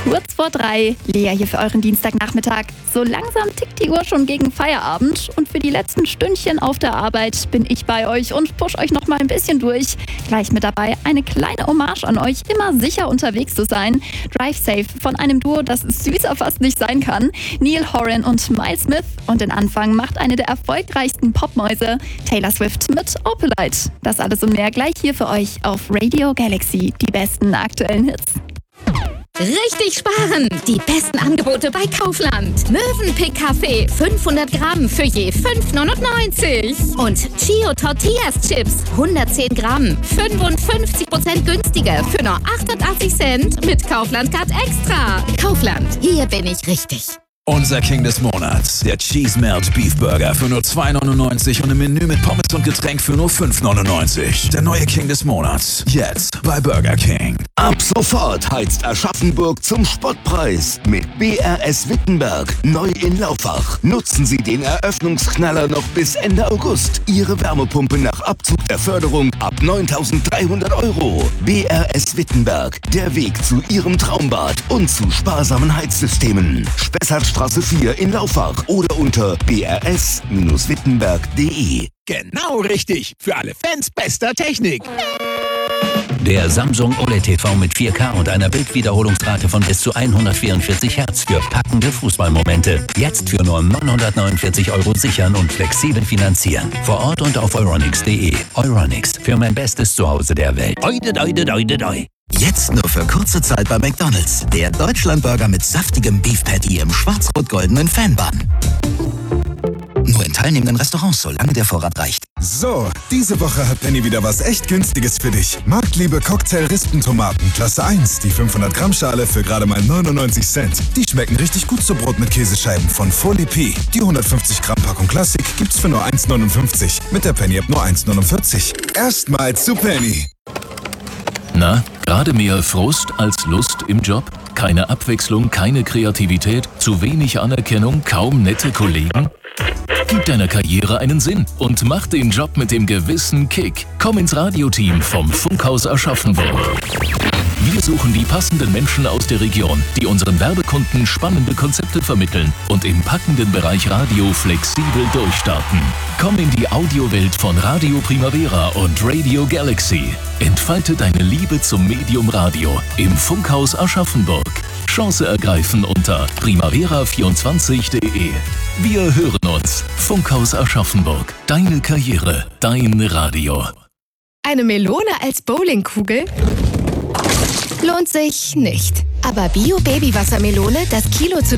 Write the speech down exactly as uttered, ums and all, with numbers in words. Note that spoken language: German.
kurz vor drei. Lea hier für euren Dienstagnachmittag. So langsam tickt die Uhr schon gegen Feierabend und für die letzten Stündchen auf der Arbeit bin ich bei euch und push euch noch mal ein bisschen durch. Gleich mit dabei eine kleine Hommage an euch, immer sicher unterwegs zu sein. Drive Safe von einem Duo, das süßer fast nicht sein kann. Neil Horan und Miles Smith. Und den Anfang macht eine der erfolgreichsten Popmäuse, Taylor Swift mit Opalite. Das alles und mehr gleich hier für euch auf Radio Galaxy. Die besten aktuellen Hits. Richtig sparen! Die besten Angebote bei Kaufland. Mövenpick Kaffee fünfhundert Gramm für je fünf neunundneunzig. Und Chio Tortillas Chips hundertzehn Gramm, fünfundfünfzig Prozent günstiger für nur achtundachtzig Cent mit Kaufland Card Extra. Kaufland, hier bin ich richtig. Unser King des Monats, der Cheese Melt Beef Burger für nur zwei neunundneunzig und im Menü mit Pommes und Getränk für nur fünf neunundneunzig. Der neue King des Monats, jetzt bei Burger King. Ab sofort heizt Aschaffenburg zum Spottpreis mit B R S Wittenberg, neu in Laufach. Nutzen Sie den Eröffnungsknaller noch bis Ende August. Ihre Wärmepumpe nach Abzug der Förderung ab neuntausenddreihundert Euro. B R S Wittenberg, der Weg zu Ihrem Traumbad und zu sparsamen Heizsystemen. Spessartstraße vier in Laufach oder unter b r s wittenberg punkt d e. Genau richtig, für alle Fans bester Technik. Der Samsung O L E D T V mit vier K und einer Bildwiederholungsrate von bis zu hundertvierundvierzig Hertz für packende Fußballmomente. Jetzt für nur neunhundertneunundvierzig Euro sichern und flexibel finanzieren. Vor Ort und auf euronics punkt d e. Euronics, für mein bestes Zuhause der Welt. Oide, oide, oide, oide. Jetzt nur für kurze Zeit bei McDonald's. Der Deutschlandburger mit saftigem Beef Patty im schwarz-rot-goldenen Fanbun. Nur in teilnehmenden Restaurants, solange der Vorrat reicht. So, diese Woche hat Penny wieder was echt Günstiges für dich. Marktliebe Cocktail-Rispentomaten, Klasse eins, die fünfhundert Gramm Schale für gerade mal neunundneunzig Cent. Die schmecken richtig gut zu Brot mit Käsescheiben von Folie P. Die hundertfünfzig Gramm Packung Klassik gibt's für nur eins neunundfünfzig. Mit der Penny-App nur eins neunundvierzig. Erstmal zu Penny. Na, gerade mehr Frust als Lust im Job? Keine Abwechslung, keine Kreativität, zu wenig Anerkennung, kaum nette Kollegen? Gib deiner Karriere einen Sinn und mach den Job mit dem gewissen Kick. Komm ins Radioteam vom Funkhaus Aschaffenburg. Wir suchen die passenden Menschen aus der Region, die unseren Werbekunden spannende Konzepte vermitteln und im packenden Bereich Radio flexibel durchstarten. Komm in die Audiowelt von Radio Primavera und Radio Galaxy. Entfalte deine Liebe zum Medium Radio im Funkhaus Aschaffenburg. Chance ergreifen unter primavera vierundzwanzig punkt d e. Wir hören uns. Funkhaus Aschaffenburg. Deine Karriere, dein Radio. Eine Melone als Bowlingkugel? Lohnt sich nicht. Aber Bio-Baby-Wassermelone, das Kilo zu